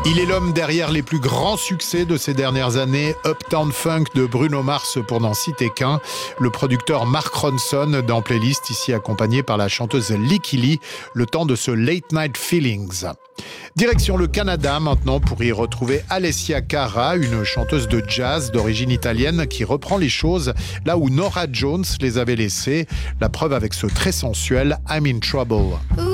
Il est l'homme derrière les plus grands succès de ces dernières années, Uptown Funk de Bruno Mars pour n'en citer qu'un. Le producteur Mark Ronson dans Playlist, ici accompagné par la chanteuse Licky Lee, le temps de ce Late Night Feelings. Direction le Canada maintenant pour y retrouver Alessia Cara, une chanteuse de jazz d'origine italienne qui reprend les choses là où Norah Jones les avait laissées. La preuve avec ce très sensuel I'm in Trouble.